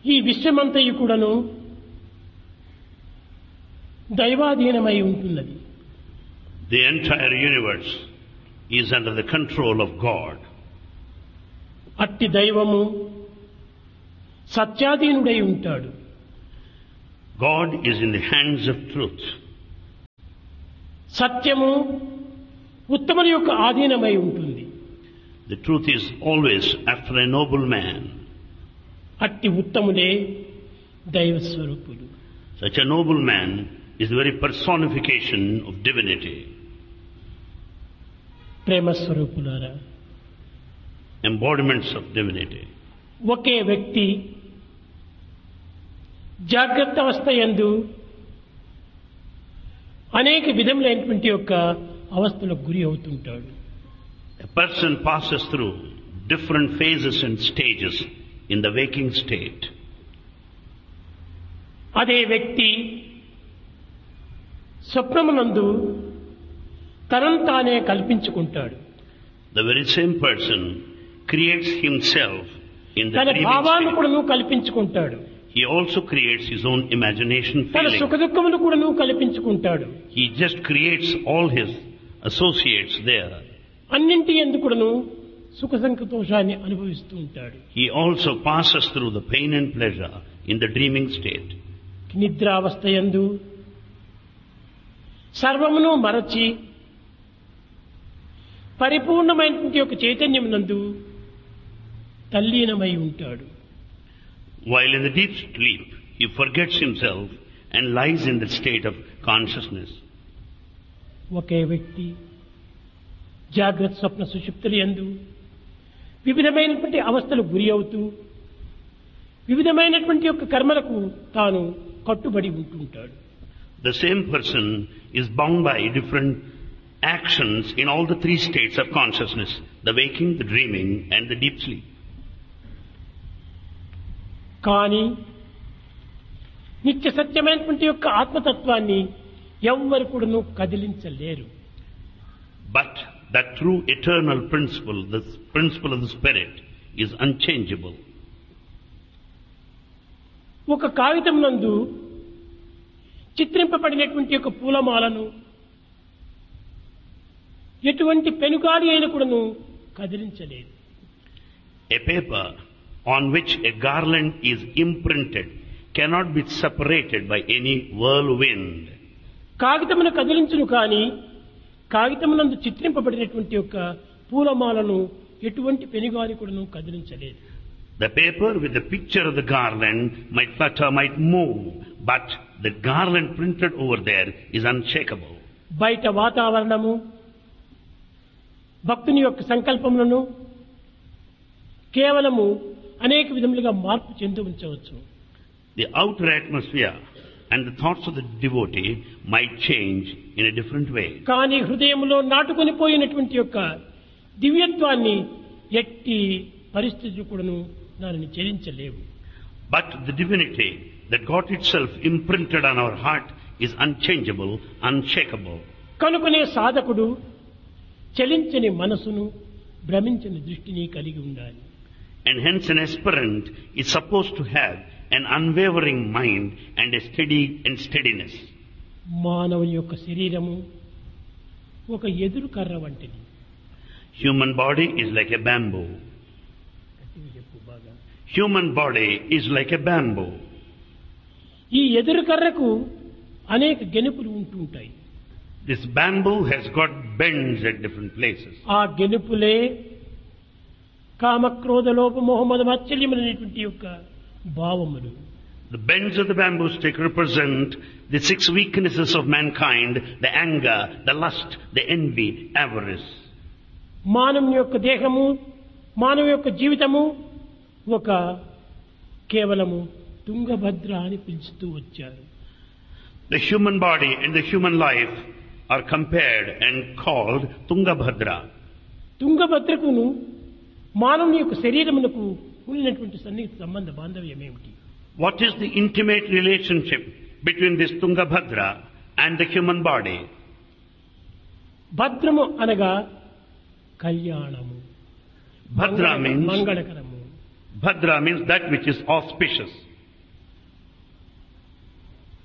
ఈ విశ్వమంతయు కూడాను దైవాధీనమై ఉంటున్నది. The entire universe is under the control of God. అట్టి దైవము సత్యాధీనుడై ఉంటాడు. God is in the hands of truth. సత్యము ఉత్తముల యొక్క ఆధీనమై ఉంటుంది. The truth is always after a noble man. అట్టి ఉత్తములే దైవ స్వరూపులు. Such a noble man is the very personification of divinity. ప్రేమ స్వరూపులారా, Embodiments of divinity. ఒకే వ్యక్తి జాగ్రత్త అవస్థ యందు అనేక విధములైనటువంటి యొక్క అవస్థలకు గురి అవుతుంటాడు. A person passes through different phases and stages in the waking state. అదే వ్యక్తి స్వప్నమునందు తనను తానే కల్పించుకుంటాడు. The very same person creates himself in the తన dreaming భావాలను state. కూడాను కల్పించుకుంటాడు. He also creates his own imagination తన feeling. సుఖ దుఃఖములు కూడాను కల్పించుకుంటాడు. He just creates all his associates there. అన్నింటి యందు కూడాను సుఖ సంతోషాన్ని అనుభవిస్తూ ఉంటాడు. He also passes through the pain and pleasure in the dreaming state. నిద్రావస్థ యందు సర్వమును మరచి పరిపూర్ణమైనటువంటి యొక్క చైతన్యమునందు తల్లీనమై ఉంటాడు. While in the deep sleep, he forgets himself and lies in the state of consciousness. ఒకే వ్యక్తి జాగ్రత్త స్వప్న సుషుప్తుల యందు వివిధమైనటువంటి అవస్థలకు గురి అవుతూ వివిధమైనటువంటి యొక్క కర్మలకు తాను కట్టుబడి ఉంటుంటాడు. The same person is bound by different actions in all the three states of consciousness, the waking, the dreaming and the deep sleep. కానీ నిత్య సత్యమైనటువంటి యొక్క ఆత్మతత్వాన్ని ఎవ్వరు కూడాను కదిలించలేరు. But that true eternal principle, the principle of the spirit, is unchangeable. ఒక కాగితం నందు చిత్రింపబడినటువంటి యొక్క పూలమాలను ఎటువంటి పెనుగాలి అయిన కూడాను కదిలించలేదు. A paper on which a garland is imprinted cannot be separated by any whirlwind. కాగితమును కదిలించును కానీ కాగితమునందు చిత్రింపబడినటువంటి యొక్క పూలమాలను ఎటువంటి పెనుగాలి కూడాను కదిలించలేదు. The paper with the picture of the garland might flutter, might move, but the garland printed over there is unshakable. బయట వాతావరణము భక్తుని యొక్క సంకల్పములను కేవలము అనేక విధములుగా మార్పు చెంది ఉంచవచ్చు. The outer atmosphere and the thoughts of the devotee might change in a different way. కానీ హృదయంలో నాటుకొని పోయినటువంటి యొక్క దివ్యత్వాన్ని ఎట్టి పరిస్థితులు కూడాను దానిని చెలించలేవు. But the divinity that got itself imprinted on our heart is unchangeable, unshakable. కనుకనే సాధకుడు చలించని మనసును భ్రమించని దృష్టిని కలిగి ఉండాలి. And hence an aspirant is supposed to have an unwavering mind and a steadiness. మానవుని యొక్క శరీరము ఒక ఎదురు కర్ర వంటిది. Human body is like a bamboo. Human body is like a bamboo. ఈ ఎదురు కర్రకు అనేక గెనుపులు ఉంటుంటాయి. This bamboo has got bends at different places. ఆ గెనుపులే కామక్రోధ లోప మోహ మద మాత్సర్యములైనటువంటి యొక్క భావములు. The bends of the bamboo stick represent the 6 weaknesses of mankind: the anger, the lust, the envy, avarice. మానవుని యొక్క దేహము, మానవ యొక్క జీవితము ఒక కేవలము తుంగభద్ర అని పిలుస్తూ వచ్చారు. The human body and the human life are compared and called Tungabhadra. తుంగభద్రకును మానవుని యొక్క శరీరమునకు ఉన్నటువంటి సన్నిహిత సంబంధ బాంధవ్యం ఏమిటి? What is the intimate relationship between this Tungabhadra and the human body? భద్రము అనగా కళ్యాణము, Bhadra means మంగళకరము. Bhadra means that which is auspicious.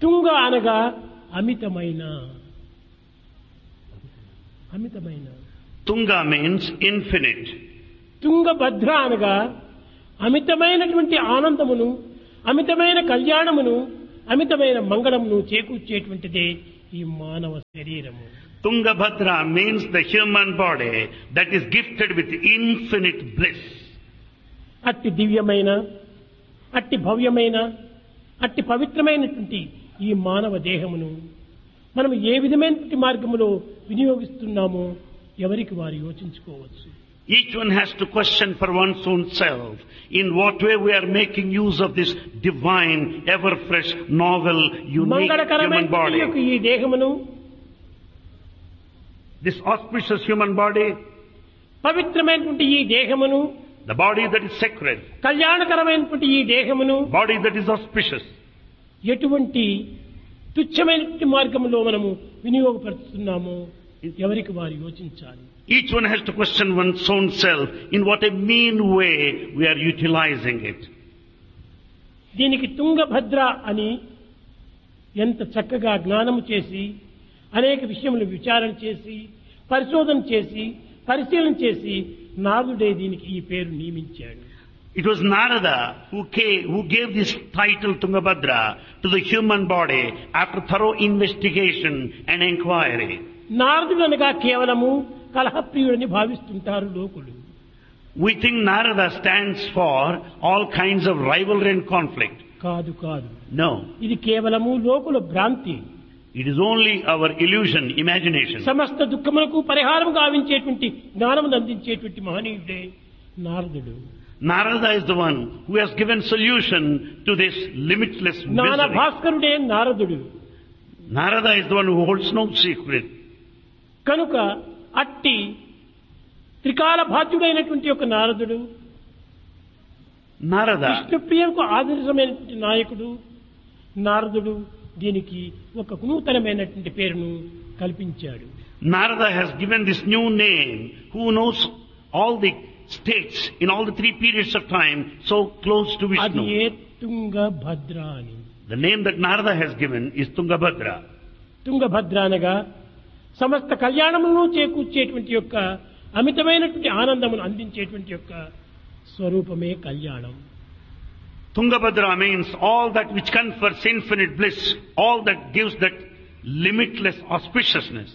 తుంగ అనగా అమితమైన. అమితమైన. Tunga means infinite. తుంగభద్ర అనగా అమితమైనటువంటి ఆనందమును, అమితమైన కళ్యాణమును, అమితమైన మంగళమును చేకూర్చేటువంటిదే ఈ మానవ శరీరము. Tungabhadra means the human body that is gifted with infinite bliss. అట్టి దివ్యమైన, అట్టి భవ్యమైన, అట్టి పవిత్రమైనటువంటి ఈ మానవ దేహమును మనం ఏ విధమైనటువంటి మార్గములో వినియోగిస్తున్నామో ఎవరికి వారు యోచించుకోవచ్చు. Each one has to question for one's own self in what way we are making use of this divine, ever fresh, novel, unique human body. ఈ దేహమును, This auspicious human body, పవిత్రమైనటువంటి ఈ దేహమును, the body that is sacred, కళ్యాణకరమైనటువంటి ఈ దేహమును body that is auspicious, ఎటువంటి తుచ్చమైనటువంటి మార్గంలో మనము వినియోగపరుస్తున్నామో ఎవరికి వారు యోచించాలి. each one has to question one's own self in what a mean way we are utilizing it. దీనికి తుంగభద్ర అని ఎంత చక్కగా జ్ఞానము చేసి, అనేక విషయములు విచారణ చేసి, పరిశోధన చేసి, పరిశీలన చేసి నారదుడే దీనికి ఈ పేరు నియమించాడు. It was Narada who gave this title Tungabhadra to the human body after thorough investigation and inquiry. నారదుడు అనగా కేవలము కలహప్రియుడని భావిస్తుంటారు లోకులు. We think Narada stands for all kinds of rivalry and conflict. కాదు కాదు, No, ఇది కేవలము లోకుల భ్రాంతి. it is only our illusion, imagination. సమస్త దుఃఖములకు పరిహారం గావించేటువంటి జ్ఞానమును అందించేటువంటి మహనీయుడే నారదుడు. Narada is the one who has given solution to this limitless జ్ఞాన misery. భాస్కరుడే నారదుడు. Narada is the one who holds no secret. కనుక అట్టి త్రికాల బాధ్యుడైనటువంటి ఒక నారదుడు, Narada, విష్ణుప్రియకు ఆదర్శమైనటువంటి నాయకుడు నారదుడు దీనికి ఒక నూతనమైనటువంటి పేరును కల్పించాడు. Narada has given this new name, who knows all the states in all the three periods of time so close to అది Vishnu. ఏ తుంగభద్ర అని. The name that Narada has given is Tungabhadra. Tungabhadra అనగా సమస్త కళ్యాణములను చేకూర్చేటువంటి యొక్క అమితమైనటువంటి ఆనందమును అందించేటువంటి యొక్క స్వరూపమే కళ్యాణం. Tungabhadra means all that which confers infinite bliss, all that gives that limitless auspiciousness.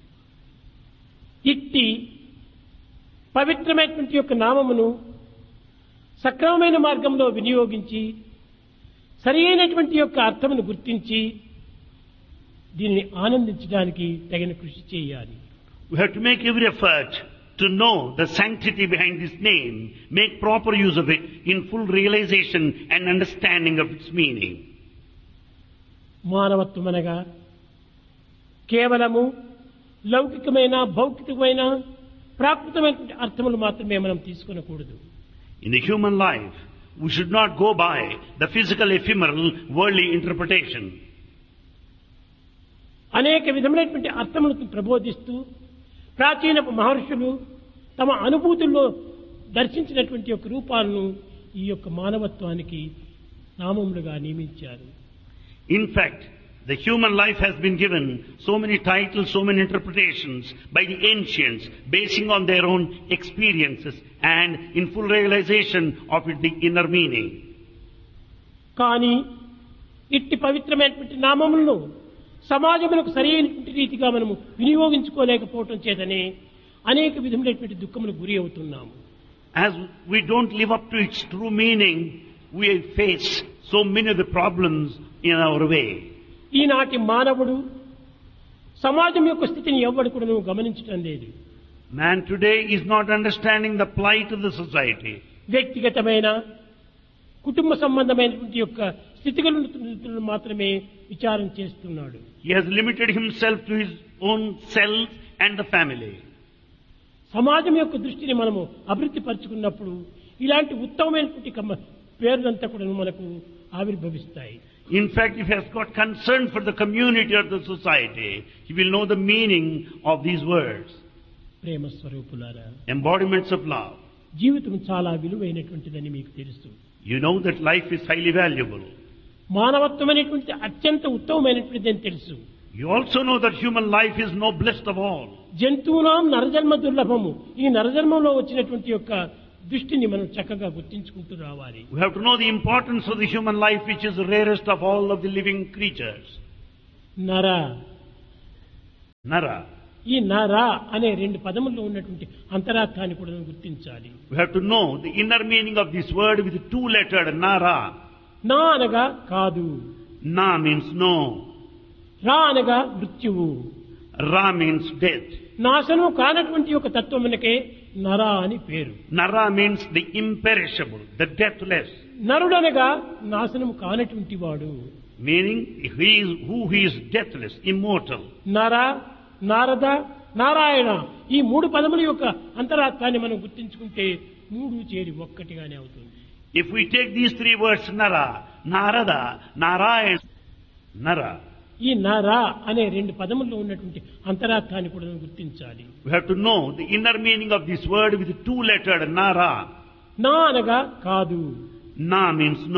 ఇట్టి పవిత్రమైనటువంటి యొక్క నామమును సక్రమమైన మార్గంలో వినియోగించి సరి అయినటువంటి యొక్క అర్థమును గుర్తించి దీనిని ఆనందించడానికి తగిన కృషి చేయాలి. We have to make every effort to know the sanctity behind this name, make proper use of it in full realization and understanding of its meaning. మానవత్వం అనగా కేవలము లౌకికమైన, భౌతికమైన, ప్రాకృతమైనటువంటి అర్థములు మాత్రమే మనం తీసుకొనకూడదు. In the human life, we should not go by the physical, ephemeral, worldly interpretation. అనేక విధమైనటువంటి అర్థములను ప్రబోధిస్తూ ప్రాచీన మహర్షులు తమ అనుభూతుల్లో దర్శించినటువంటి యొక్క రూపాలను ఈ యొక్క మానవత్వానికి నామములుగా నియమించారు. In fact, the human life has been given so many titles, so many interpretations by the ancients, basing on their own experiences and in full realization of it, the inner meaning. కానీ ఇట్టి పవిత్రమైనటువంటి నామములను సమాజములకు సరైనటువంటి రీతిగా మనము వినియోగించుకోలేకపోవటం చేతనే అనేక విధములైనటువంటి దుఃఖములకు గురి అవుతున్నాము. As we don't live up to its true meaning, we face so many of the problems in our way. ఈనాటి మానవుడు సమాజం యొక్క స్థితిని ఎవ్వడు కూడా గమనించటం లేదు. Man today is not understanding the plight of the society. వ్యక్తిగతమైన, కుటుంబ సంబంధమైనటువంటి యొక్క స్థితిగతులను మాత్రమే విచారం చేస్తున్నాడు. He has limited himself to his own self and the family. సమాజం యొక్క దృష్టిని మనము అభివృద్ధి పరుచుకున్నప్పుడు ఇలాంటి ఉత్తమమైనటువంటి పేర్లంతా కూడా మనకు ఆవిర్భవిస్తాయి. In fact, if he has got concern for the community or the society, he will know the meaning of these words. ప్రేమ స్వరూపులారా, Embodiments of love. జీవితం చాలా విలువైనటువంటిదని మీకు తెలుసు. You know that life is highly valuable. మానవత్వం అనేటువంటి అత్యంత ఉత్తమమైనటువంటిది అని తెలుసు. You also know that human life is noblest of all. జంతువునాం నరజన్మ దుర్లభము. ఈ నరజన్మంలో వచ్చినటువంటి యొక్క దృష్టిని మనం చక్కగా గుర్తించుకుంటూ రావాలి. We have to know the importance of the human life, which is the rarest of all of the living creatures. నర. Nara. ఈ నర అనే రెండు పదముల్లో ఉన్నటువంటి అంతరార్థాన్ని కూడా మనం గుర్తించాలి. We have to know the inner meaning of this word with the two-lettered Nara. నా అనగా కాదు. Na means no. రా అనగా మృత్యువు. Ra means death. నాశనం కానటువంటి ఒక తత్వమునకే నర అని పేరు. Nara means the imperishable, the deathless. నరుడనగా నాశనం కానటువంటి వాడు. Meaning, he is deathless, immortal. నర, నారద, నారాయణ ఈ మూడు పదముల యొక్క అంతరార్థాన్ని మనం గుర్తించుకుంటే మూడు చేరి ఒక్కటిగానే అవుతుంది. If we take these three words, Nara, Narada, Narayana, Nara. ఈ నర అనే రెండు పదముల్లో ఉన్నటువంటి అంతరార్థాన్ని కూడా మనం గుర్తించాలి. We have to know the inner meaning of this word with the two-lettered Nara. నా అనగా కాదు. Na means no.